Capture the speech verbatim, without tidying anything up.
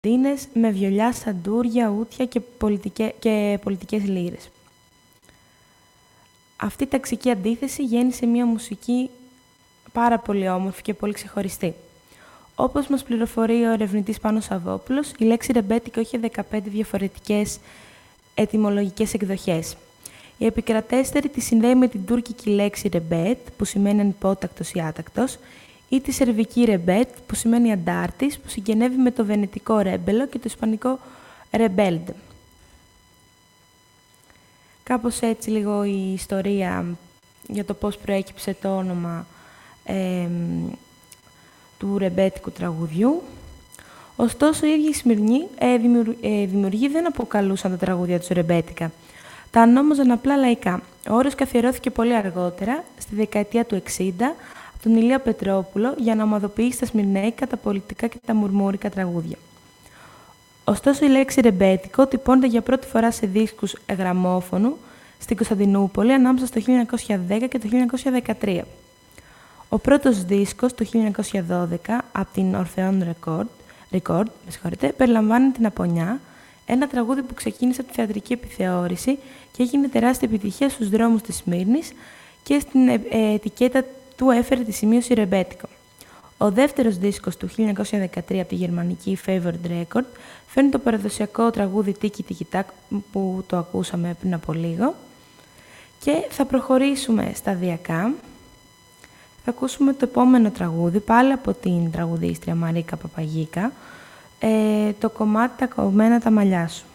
Δίνες με βιολιά, σαντούρια, ούτια και, πολιτικέ, και πολιτικές λύρες. Αυτή η ταξική αντίθεση γέννησε μια μουσική πάρα πολύ όμορφη και πολύ ξεχωριστή. Όπως μας πληροφορεί ο ερευνητής Πάνος Σαββόπουλος, η λέξη ρεμπέτικο είχε δεκαπέντε διαφορετικές ετυμολογικές εκδοχές. Η επικρατέστερη τη συνδέει με την τουρκική λέξη ρεμπέτ, που σημαίνει ανυπότακτος ή άτακτος, ή τη σερβική ρεμπέτ, που σημαίνει αντάρτης, που συγγενεύει με το βενετικό ρέμπελο και το ισπανικό ρεμπέλντε. Κάπως έτσι λίγο η ιστορία για το πώς προέκυψε το όνομα ε, του ρεμπέτικου τραγουδιού. Ωστόσο, οι ίδιοι οι Σμυρνοί ε, δημιουργοί, ε, δημιουργοί δεν αποκαλούσαν τα τραγούδια τους ρεμπέτικα. Τα ονόμαζαν απλά λαϊκά. Ο όρος καθιερώθηκε πολύ αργότερα, στη δεκαετία του εξήντα, από τον Ηλία Πετρόπουλο, για να ομαδοποιήσει τα σμυρναίικα, τα πολιτικά και τα μουρμούρικα τραγούδια. Ωστόσο, η λέξη ρεμπέτικο τυπώνεται για πρώτη φορά σε δίσκους γραμμόφωνου στην Κωνσταντινούπολη ανάμεσα στο χίλια εννιακόσια δέκα και το χίλια εννιακόσια δεκατρία. Ο πρώτος δίσκος του χίλια εννιακόσια δώδεκα από την Orpheon Record, Record με συγχωρείτε, περιλαμβάνει την Απονιά, ένα τραγούδι που ξεκίνησε από τη θεατρική επιθεώρηση και έγινε τεράστια επιτυχία στους δρόμους της Σμύρνης και στην ε, ε, ετικέτα του έφερε τη σημείωση ρεμπέτικο. Ο δεύτερος δίσκος του χίλια εννιακόσια δεκατρία από τη γερμανική Favored Record φέρνει το παραδοσιακό τραγούδι Tiki Tiki Tak που το ακούσαμε πριν από λίγο και θα προχωρήσουμε σταδιακά. Θα ακούσουμε το επόμενο τραγούδι πάλι από την τραγουδίστρια Μαρίκα Παπαγίκα, ε, το κομμάτι «Τα κομμένα τα μαλλιά σου».